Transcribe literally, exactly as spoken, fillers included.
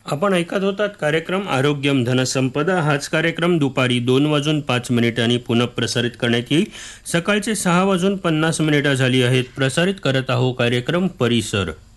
आपण ऐकत होतात कार्यक्रम आरोग्यम धनसंपदा. हाच कार्यक्रम दुपारी दोन वाजून पाच मिनिटांनी पुनः प्रसारित करण्यात येईल. सकाळचे सहा वाजून पन्नास मिनिटं झाली आहेत. प्रसारित करत आहो कार्यक्रम परिसर.